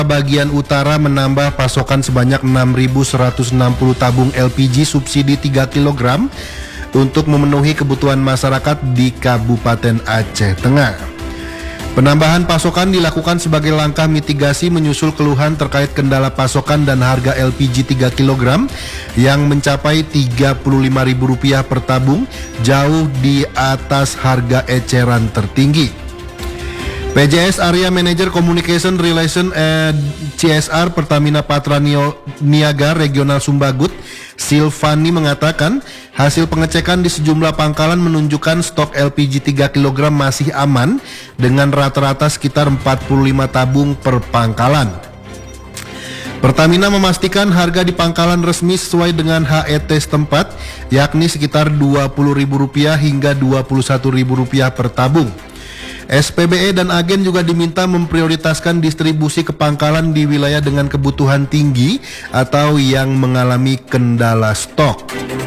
bagian utara menambah pasokan sebanyak 6.160 tabung LPG subsidi 3 kg untuk memenuhi kebutuhan masyarakat di Kabupaten Aceh Tengah. Penambahan pasokan dilakukan sebagai langkah mitigasi menyusul keluhan terkait kendala pasokan dan harga LPG 3 kg yang mencapai Rp35.000 per tabung, jauh di atas harga eceran tertinggi. PJS Area Manager Communication Relation CSR Pertamina Patra Niaga Regional Sumbagut, Silvani mengatakan hasil pengecekan di sejumlah pangkalan menunjukkan stok LPG 3 kg masih aman dengan rata-rata sekitar 45 tabung per pangkalan. Pertamina memastikan harga di pangkalan resmi sesuai dengan HET setempat, yakni sekitar Rp20.000 hingga Rp21.000 per tabung. SPBE dan agen juga diminta memprioritaskan distribusi ke pangkalan di wilayah dengan kebutuhan tinggi atau yang mengalami kendala stok.